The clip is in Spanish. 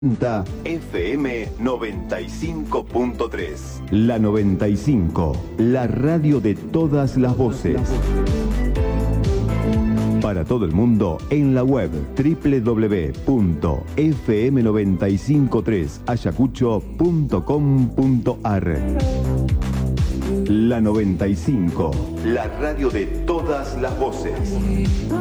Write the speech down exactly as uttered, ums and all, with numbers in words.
F M noventa y cinco punto tres. La noventa y cinco, la radio de todas las voces. Para todo el mundo en la web doble u doble u doble u punto f m noventa y cinco tres ayacucho punto com punto a r. La noventa y cinco, la radio de todas las voces.